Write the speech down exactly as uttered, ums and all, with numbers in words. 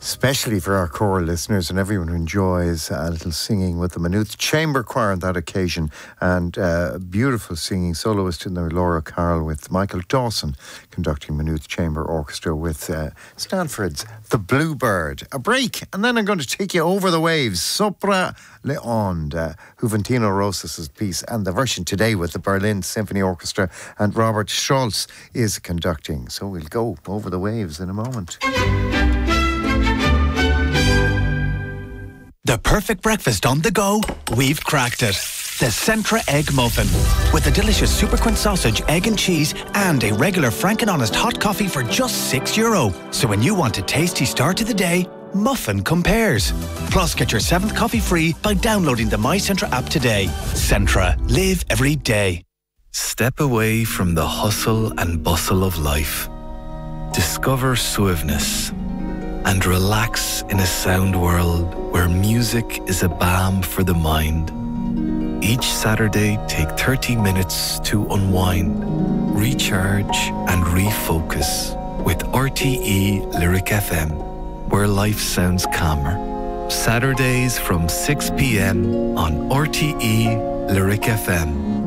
Especially for our choral listeners and everyone who enjoys a little singing with the Maynooth Chamber Choir on that occasion. And uh, beautiful singing soloist in there, Laura Carroll, with Michael Dawson conducting Maynooth Chamber Orchestra with uh, Stanford's The Bluebird. A break, and then I'm going to take you over the waves. Sopra le Onde, uh, Juventino Rosas' piece, and the version today with the Berlin Symphony Orchestra, and Robert Schulz is conducting. So we'll go over the waves in a moment. The perfect breakfast on the go, we've cracked it. The Centra Egg Muffin. With a delicious Super Quint sausage, egg and cheese, and a regular Frank and Honest hot coffee for just six euro. So when you want a tasty start to the day, Muffin compares. Plus, get your seventh coffee free by downloading the My Centra app today. Centra. Live every day. Step away from the hustle and bustle of life. Discover suaveness. And relax in a sound world where music is a balm for the mind. Each Saturday, take thirty minutes to unwind, recharge and refocus with R T E Lyric F M, where life sounds calmer. Saturdays from six p.m. on R T E Lyric F M.